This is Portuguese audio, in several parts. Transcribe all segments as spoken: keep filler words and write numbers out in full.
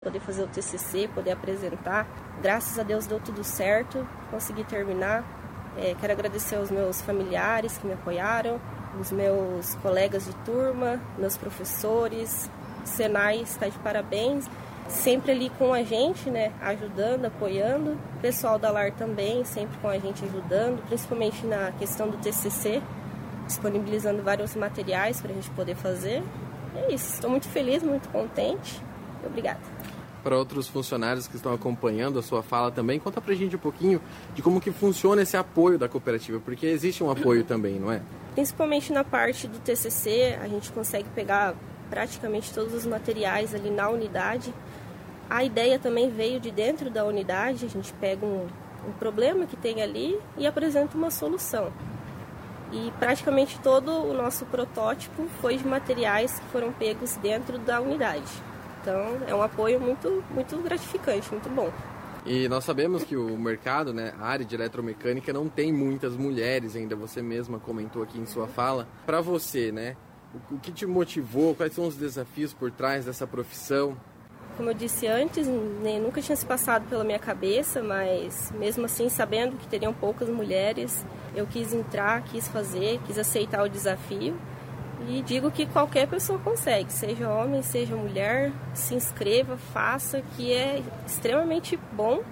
poder fazer o T C C, poder apresentar. Graças a Deus deu tudo certo, consegui terminar. É, quero agradecer aos meus familiares que me apoiaram, os meus colegas de turma, meus professores. O Senai está de parabéns, sempre ali com a gente, né, ajudando, apoiando. O pessoal da Lar também, sempre com a gente ajudando, principalmente na questão do T C C, disponibilizando vários materiais para a gente poder fazer. É isso, estou muito feliz, muito contente. Obrigada. Para outros funcionários que estão acompanhando a sua fala também, conta pra gente um pouquinho de como que funciona esse apoio da cooperativa, porque existe um apoio também, não é? Principalmente na parte do T C C, a gente consegue pegar praticamente todos os materiais ali na unidade. A ideia também veio de dentro da unidade, a gente pega um, um problema que tem ali e apresenta uma solução. E praticamente todo o nosso protótipo foi de materiais que foram pegos dentro da unidade. Então, é um apoio muito, muito gratificante, muito bom. E nós sabemos que o mercado, né, a área de eletromecânica não tem muitas mulheres ainda, você mesma comentou aqui em sua fala. Para você, né, o que te motivou, quais são os desafios por trás dessa profissão? Como eu disse antes, nem, nunca tinha se passado pela minha cabeça, mas mesmo assim, sabendo que teriam poucas mulheres, eu quis entrar, quis fazer, quis aceitar o desafio. E digo que qualquer pessoa consegue, seja homem, seja mulher, se inscreva, faça, que é extremamente bom.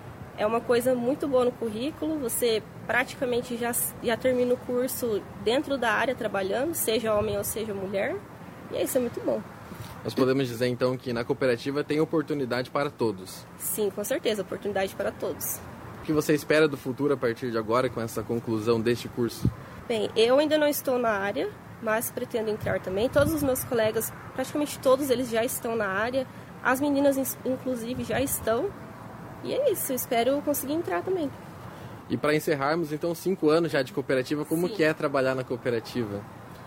É uma coisa muito boa no currículo, você praticamente já, já termina o curso dentro da área trabalhando, seja homem ou seja mulher, e isso é muito bom. Nós podemos dizer então que na cooperativa tem oportunidade para todos? Sim, com certeza, oportunidade para todos. O que você espera do futuro a partir de agora com essa conclusão deste curso? Bem, eu ainda não estou na área, mas pretendo entrar também. Todos os meus colegas, praticamente todos eles já estão na área. As meninas, inclusive, já estão. E é isso, eu espero conseguir entrar também. E para encerrarmos, então, cinco anos já de cooperativa, como Sim. que é trabalhar na cooperativa?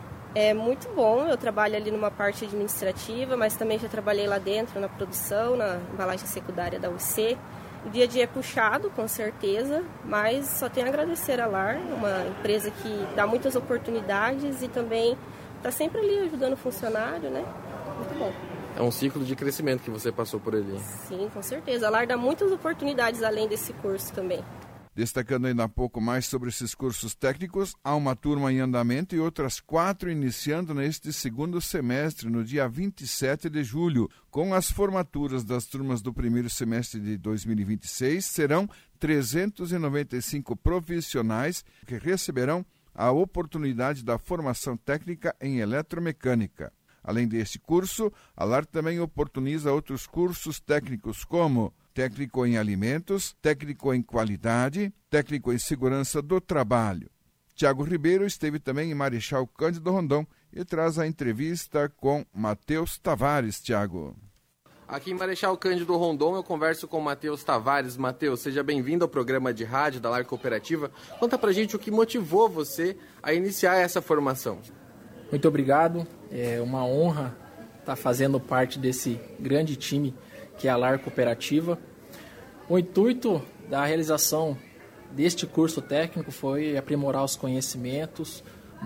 É muito bom, eu trabalho ali numa parte administrativa, mas também já trabalhei lá dentro na produção, na embalagem secundária da U C. O dia a dia é puxado, com certeza, mas só tenho a agradecer a Lar, uma empresa que dá muitas oportunidades e também está sempre ali ajudando o funcionário, né? Muito bom. É um ciclo de crescimento que você passou por ali. Sim, com certeza. A Lar dá muitas oportunidades além desse curso também. Destacando ainda um pouco mais sobre esses cursos técnicos, há uma turma em andamento e outras quatro iniciando neste segundo semestre, no dia vinte e sete de julho. Com as formaturas das turmas do primeiro semestre de dois mil e vinte e seis, serão trezentos e noventa e cinco profissionais que receberão a oportunidade da formação técnica em eletromecânica. Além deste curso, a Lar também oportuniza outros cursos técnicos como técnico em alimentos, técnico em qualidade, técnico em segurança do trabalho. Tiago Ribeiro esteve também em Marechal Cândido Rondon e traz a entrevista com Matheus Tavares. Tiago. Aqui em Marechal Cândido Rondon eu converso com Matheus Tavares. Matheus, seja bem-vindo ao programa de rádio da Lar Cooperativa. Conta pra gente o que motivou você a iniciar essa formação. Muito obrigado, é uma honra estar fazendo parte desse grande time que é a Lar Cooperativa. O intuito da realização deste curso técnico foi aprimorar os conhecimentos,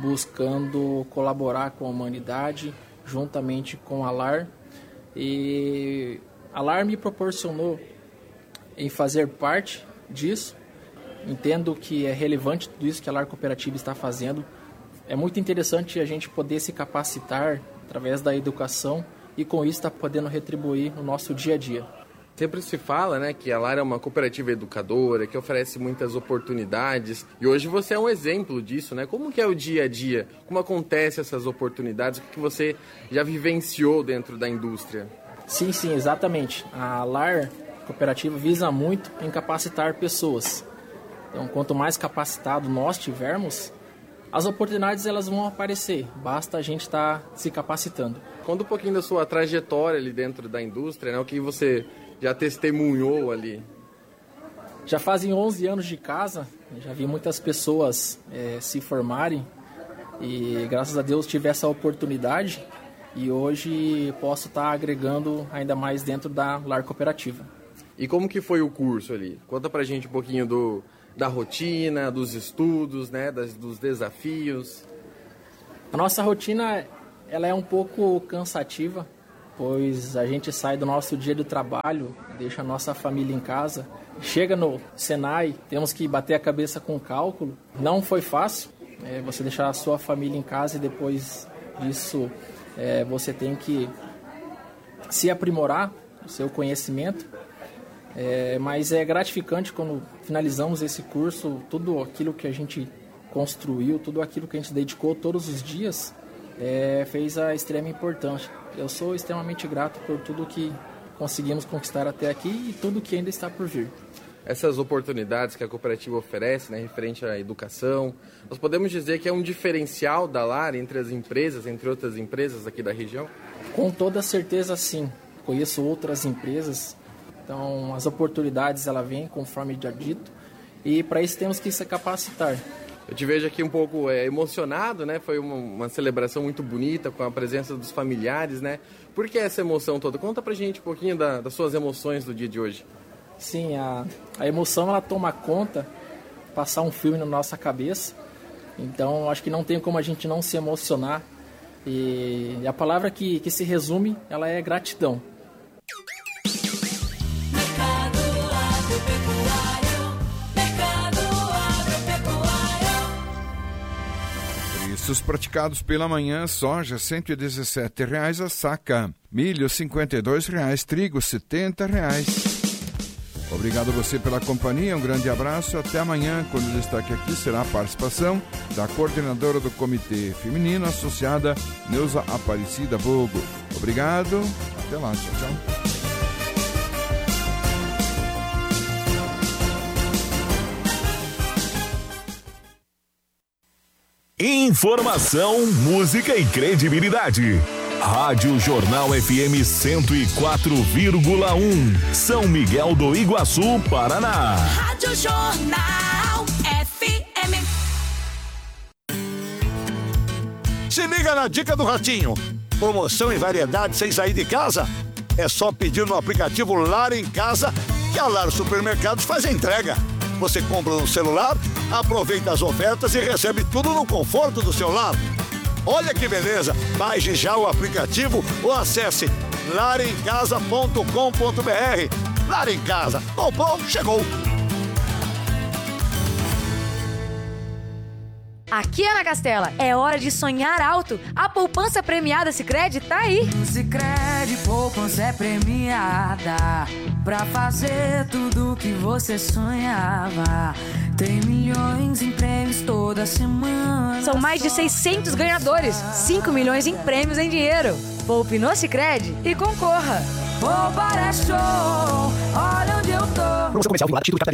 buscando colaborar com a humanidade, juntamente com a Lar. E a Lar me proporcionou em fazer parte disso. Entendo que é relevante tudo isso que a Lar Cooperativa está fazendo. É muito interessante a gente poder se capacitar através da educação e com isso está podendo retribuir no nosso dia a dia. Sempre se fala, né, que a Lar é uma cooperativa educadora, que oferece muitas oportunidades, e hoje você é um exemplo disso, né? Como que é o dia a dia? Como acontecem essas oportunidades? O que você já vivenciou dentro da indústria? Sim, sim, exatamente. A Lar Cooperativa visa muito em capacitar pessoas. Então, quanto mais capacitado nós tivermos, as oportunidades elas vão aparecer, basta a gente estar tá se capacitando. Conta um pouquinho da sua trajetória ali dentro da indústria, né? O que você já testemunhou ali. Já fazem onze anos de casa, já vi muitas pessoas é, se formarem e graças a Deus tive essa oportunidade e hoje posso estar tá agregando ainda mais dentro da Lar Cooperativa. E como que foi o curso ali? Conta pra gente um pouquinho do, da rotina, dos estudos, né? Das, dos desafios. A nossa rotina ela é um pouco cansativa, pois a gente sai do nosso dia de trabalho, deixa a nossa família em casa, chega no Senai, temos que bater a cabeça com o cálculo. Não foi fácil, é, você deixar a sua família em casa e depois disso é, você tem que se aprimorar o seu conhecimento. É, mas é gratificante quando finalizamos esse curso, tudo aquilo que a gente construiu, tudo aquilo que a gente dedicou todos os dias, é, fez a extrema importância. Eu sou extremamente grato por tudo que conseguimos conquistar até aqui e tudo que ainda está por vir. Essas oportunidades que a cooperativa oferece, né, referente à educação, nós podemos dizer que é um diferencial da LAR entre as empresas, entre outras empresas aqui da região? Com toda certeza, sim. Conheço outras empresas. Então, as oportunidades, ela vêm conforme já dito, e para isso temos que se capacitar. Eu te vejo aqui um pouco é, emocionado, né? Foi uma, uma celebração muito bonita, com a presença dos familiares, né? Por que essa emoção toda? Conta pra gente um pouquinho da, das suas emoções do dia de hoje. Sim, a, a emoção, ela toma conta, passar um filme na nossa cabeça. Então, acho que não tem como a gente não se emocionar. E, e a palavra que, que se resume, ela é gratidão. Preços praticados pela manhã: soja cento e dezessete reais a saca, milho cinquenta e dois reais, trigo setenta reais. Obrigado a você pela companhia, um grande abraço, até amanhã, quando o destaque aqui será a participação da coordenadora do Comitê Feminino Associada, Neuza Aparecida Bogo. Obrigado, até lá, tchau, tchau. Informação, música e credibilidade. Rádio Jornal F M cento e quatro vírgula um, São Miguel do Iguaçu, Paraná. Rádio Jornal F M. Se liga na dica do Ratinho. Promoção e variedade sem sair de casa? É só pedir no aplicativo Lar em Casa, que a Lar Supermercados faz a entrega. Você compra no celular, aproveita as ofertas e recebe tudo no conforto do seu lar. Olha que beleza! Baixe já o aplicativo ou acesse lar em casa ponto com ponto b r. Lar em Casa. Comprou, chegou! Aqui, Ana Castela, é hora de sonhar alto. A poupança premiada Sicredi tá aí. Sicredi, poupança é premiada pra fazer tudo que você sonhava. Tem milhões em prêmios toda semana. São mais de seiscentos ganhadores, cinco milhões em prêmios em dinheiro. Poupe no Sicredi e concorra. Poupar é show, olha onde eu tô. Promoção comercial vinculada, título de